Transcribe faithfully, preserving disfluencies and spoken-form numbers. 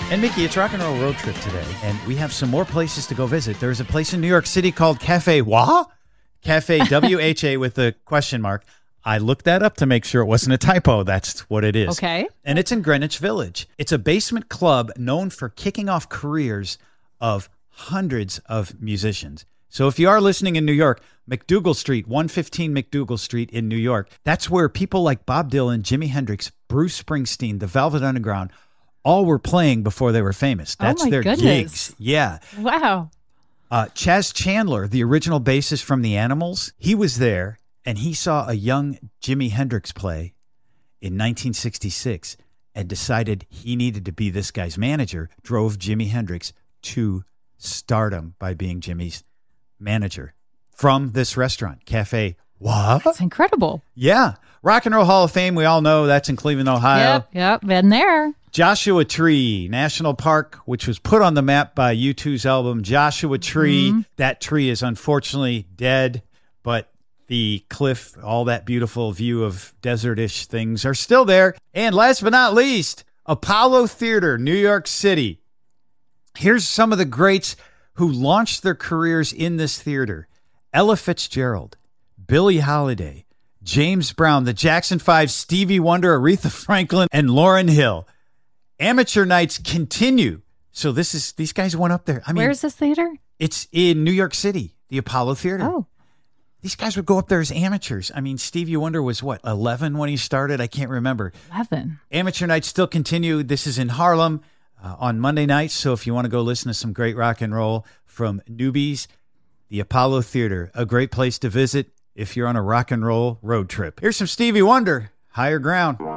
And Mickey, it's Rock and Roll Road Trip today, and we have some more places to go visit. There's a place in New York City called Cafe Wha? Cafe W H A with a question mark. I looked that up to make sure it wasn't a typo. That's what it is. Okay. And it's in Greenwich Village. It's a basement club known for kicking off careers of hundreds of musicians. So if you are listening in New York, McDougal Street, one fifteen McDougal Street in New York, that's where people like Bob Dylan, Jimi Hendrix, Bruce Springsteen, the Velvet Underground, all were playing before they were famous. That's oh my their goodness. gigs. Yeah. Wow. Uh, Chaz Chandler, the original bassist from The Animals, he was there, and he saw a young Jimi Hendrix play in nineteen sixty-six and decided he needed to be this guy's manager, drove Jimi Hendrix to stardom by being Jimmy's manager from this restaurant, Cafe What? That's incredible. Yeah. Rock and Roll Hall of Fame, we all know that's in Cleveland, Ohio. Yep, yep, been there. Joshua Tree National Park, which was put on the map by U two's album Joshua Tree. Mm-hmm. That tree is unfortunately dead, but the cliff, all that beautiful view of desertish things are still there. And last but not least, Apollo Theater, New York City. Here's some of the greats who launched their careers in this theater. Ella Fitzgerald, Billie Holiday, James Brown, the Jackson Five, Stevie Wonder, Aretha Franklin, and Lauryn Hill. Amateur nights continue. So this is these guys went up there. I mean, where's this theater? It's in New York City, the Apollo Theater. Oh. These guys would go up there as amateurs. I mean, Stevie Wonder was what, eleven when he started? I can't remember. eleven. Amateur nights still continue. This is in Harlem uh, on Monday nights. So if you want to go listen to some great rock and roll from newbies, the Apollo Theater, a great place to visit if you're on a rock and roll road trip. Here's some Stevie Wonder, Higher Ground.